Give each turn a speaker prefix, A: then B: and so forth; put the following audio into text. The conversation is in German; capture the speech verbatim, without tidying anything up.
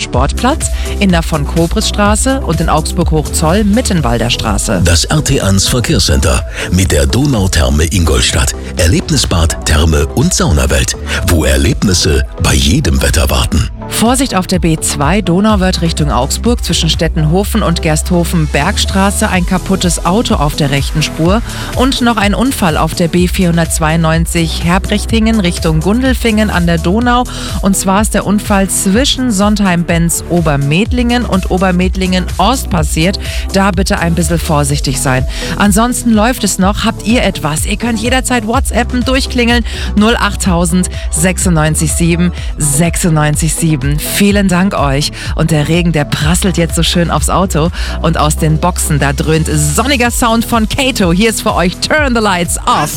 A: Sportplatz, in der Von-Kobres-Straße und in Augsburg-Hochzoll Mittenwalder Straße.
B: Das R T eins Verkehrscenter mit der Donautherme Ingolstadt. Erlebnisbad, Therme und Saunawelt, wo Erlebnisse bei jedem Wetter warten.
A: Vorsicht auf der B zwei Donauwörth Richtung Augsburg zwischen Stettenhofen und Gersthofen-Bergstraße, ein kaputtes Auto auf der rechten Spur und noch ein Unfall auf der B vierhundertzweiundneunzig Herbrichtingen Richtung Gundelfingen an der Donau. Und zwar ist der Unfall zwischen Sontheim-Benz Obermedlingen und Obermedlingen-Ost passiert. Da bitte ein bisschen vorsichtig sein. Ansonsten läuft es noch. Habt ihr etwas? Ihr könnt jederzeit WhatsAppen, durchklingeln null achttausend sechsundneunzig sieben sechsundneunzig sieben. Vielen Dank euch. Und der Regen, der prasselt jetzt so schön aufs Auto. Und aus den Boxen, da dröhnt sonniger Sound von Kato. Hier ist für euch Turn the Lights Off.